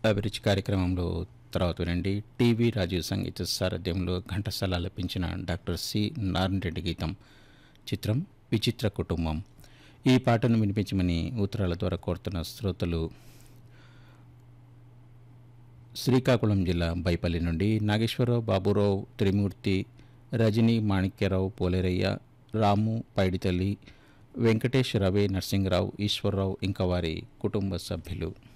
అభిరుచి కార్యక్రమంలో తర్వాత వినండి. టీవీ రాజీవ్ సంగీత సారథ్యంలో ఘంటసాల ఆలపించిన డాక్టర్ సి నారాయణ రెడ్డి గీతం. చిత్రం విచిత్ర కుటుంబం. ఈ పాటను వినిపించమని ఉత్తరాల ద్వారా కోరుతున్న శ్రోతలు శ్రీకాకుళం జిల్లా బైపల్లి నుండి నాగేశ్వరరావు, బాబురావు, త్రిమూర్తి, రజని, మాణిక్యరావు, పోలేరయ్య, రాము, పైడితల్లి, వెంకటేష్, రవి, నరసింగరావు, ఈశ్వరరావు ఇంకా వారి కుటుంబ సభ్యులు.